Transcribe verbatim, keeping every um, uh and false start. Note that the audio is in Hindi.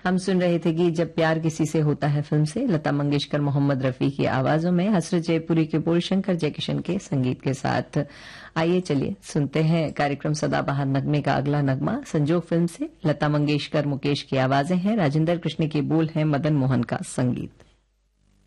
हम सुन रहे थे कि जब प्यार किसी से होता है फिल्म से लता मंगेशकर मोहम्मद रफी की आवाजों में हसरत जयपुरी के बोल शंकर जयकिशन के संगीत के साथ। आइए चलिए सुनते हैं कार्यक्रम सदाबहार नगमे का अगला नगमा संजोग फिल्म से। लता मंगेशकर मुकेश की आवाजें हैं, राजेंद्र कृष्ण के बोल हैं, मदन मोहन का संगीत।